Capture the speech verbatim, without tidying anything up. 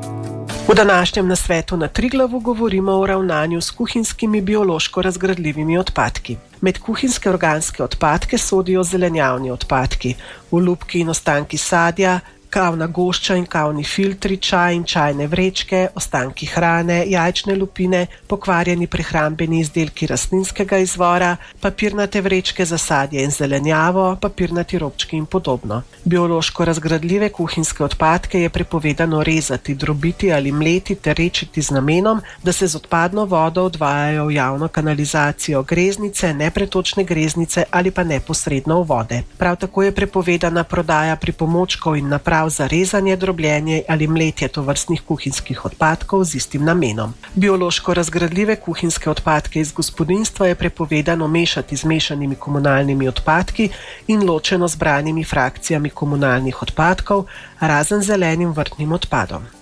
V današnjem nasvetu na Triglavu govorimo o ravnanju s kuhinjskimi biološko razgradljivimi odpadki. Med kuhinjske organske odpadke sodijo zelenjavni odpadki, olupki in ostanki sadja, kavna gošča in kavni filtri, čaj in čajne vrečke, ostanki hrane, jajčne lupine, pokvarjeni prehrambeni izdelki rastlinskega izvora, papirnate vrečke za sadje in zelenjavo, papirnati robčki in podobno. Biološko razgradljive kuhinjske odpadke je prepovedano rezati, drobiti ali mleti ter rečiti z namenom, da se z odpadno vodo odvajajo v javno kanalizacijo greznice, nepretočne greznice ali pa neposredno v vode. Prav tako je prepovedana prodaja pripomočkov in naprav za rezanje, drobljenje ali mletje tovrstnih kuhinjskih odpadkov z istim namenom. Biološko razgradljive kuhinjske odpadke iz gospodinjstva je prepovedano mešati z mešanimi komunalnimi odpadki in ločeno zbranimi frakcijami komunalnih odpadkov, razen zelenim vrtnim odpadom.